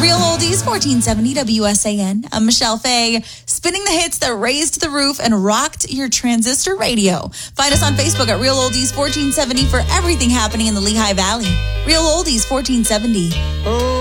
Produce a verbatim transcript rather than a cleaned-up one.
Real Oldies, fourteen seventy W S A N. I'm Michelle Faye, spinning the hits that raised the roof and rocked your transistor radio. Find us on Facebook at Real Oldies fourteen seventy for everything happening in the Lehigh Valley. Real Oldies fourteen seventy. Oh.